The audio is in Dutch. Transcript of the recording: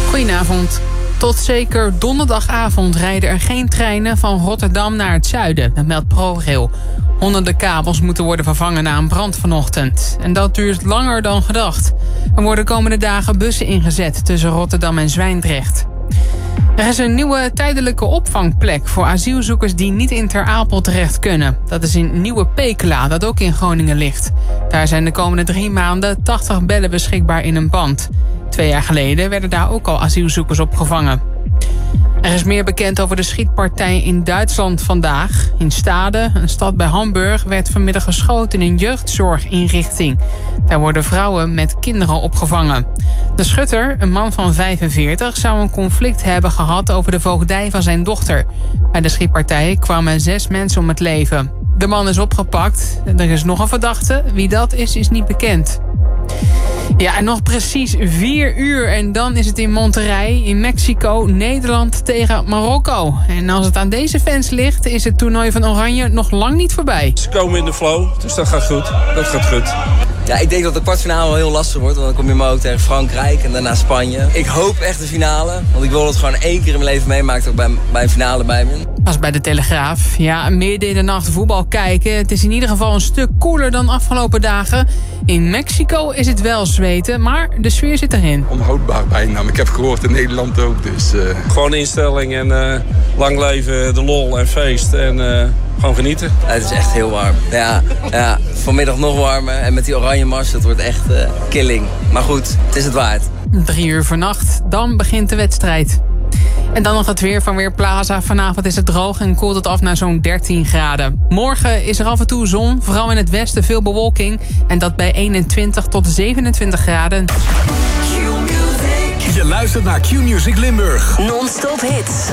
Goedenavond. Tot zeker donderdagavond rijden er geen treinen van Rotterdam naar het zuiden. Dat meldt ProRail. Honderden kabels moeten worden vervangen na een brand vanochtend. En dat duurt langer dan gedacht. Er worden komende dagen bussen ingezet tussen Rotterdam en Zwijndrecht. Er is een nieuwe tijdelijke opvangplek voor asielzoekers die niet in Ter Apel terecht kunnen. Dat is in Nieuwe Pekela, dat ook in Groningen ligt. Daar zijn de komende 3 maanden 80 bedden beschikbaar in een pand. 2 jaar geleden werden daar ook al asielzoekers opgevangen. Er is meer bekend over de schietpartij in Duitsland vandaag. In Stade, een stad bij Hamburg, werd vanmiddag geschoten in een jeugdzorginrichting. Daar worden vrouwen met kinderen opgevangen. De schutter, een man van 45, zou een conflict hebben gehad over de voogdij van zijn dochter. Bij de schietpartij kwamen 6 mensen om het leven. De man is opgepakt. Er is nog een verdachte. Wie dat is niet bekend. Ja, en nog precies 4 uur en dan is het in Monterrey, in Mexico, Nederland tegen Marokko. En als het aan deze fans ligt, is het toernooi van Oranje nog lang niet voorbij. Ze komen in de flow, dus dat gaat goed. Dat gaat goed. Ja, ik denk dat de kwartfinale wel heel lastig wordt, want dan kom je maar ook tegen Frankrijk en daarna Spanje. Ik hoop echt de finale, want ik wil het gewoon 1 keer in mijn leven meemaken dat ik bij een finale bij ben. Als bij de Telegraaf. Ja, midden in de nacht voetbal kijken. Het is in ieder geval een stuk koeler dan afgelopen dagen. In Mexico is het wel zweten, maar de sfeer zit erin. Onhoudbaar bijna. Ik heb gehoord in Nederland ook, dus... Gewoon instelling en lang leven, de lol en feest en gewoon genieten. Ja, het is echt heel warm. Ja, vanmiddag nog warmer en met die oranje mars, dat wordt echt killing. Maar goed, het is het waard. 3 uur vannacht, dan begint de wedstrijd. En dan nog het weer van Weerplaza. Vanavond is het droog en koelt het af naar zo'n 13 graden. Morgen is er af en toe zon, vooral in het westen veel bewolking. En dat bij 21 tot 27 graden. Je luistert naar Q-Music Limburg. Non-stop hits.